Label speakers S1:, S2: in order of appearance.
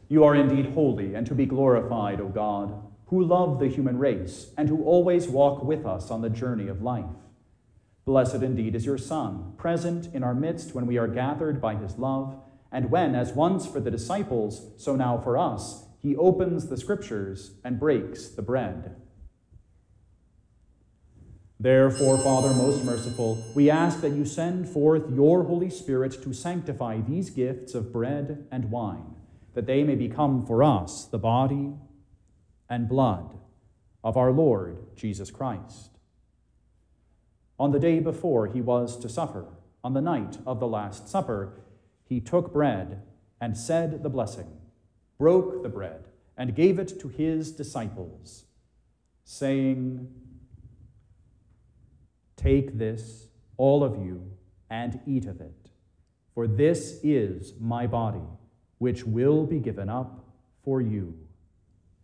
S1: You are indeed holy and to be glorified, O God, who love the human race and who always walk with us on the journey of life. Blessed indeed is your Son, present in our midst when we are gathered by his love, and when, as once for the disciples, so now for us, he opens the Scriptures and breaks the bread. Therefore, Father most merciful, we ask that you send forth your Holy Spirit to sanctify these gifts of bread and wine, that they may become for us the body and blood of our Lord Jesus Christ. On the day before he was to suffer, on the night of the Last Supper, he took bread and said the blessing, broke the bread, and gave it to his disciples, saying, "Take this, all of you, and eat of it, for this is my body, which will be given up for you."